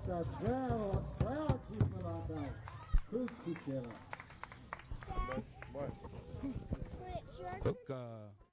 Asta zero, strela číslováka. Kručíčeva. What? Wait, it's your turn? Hookah.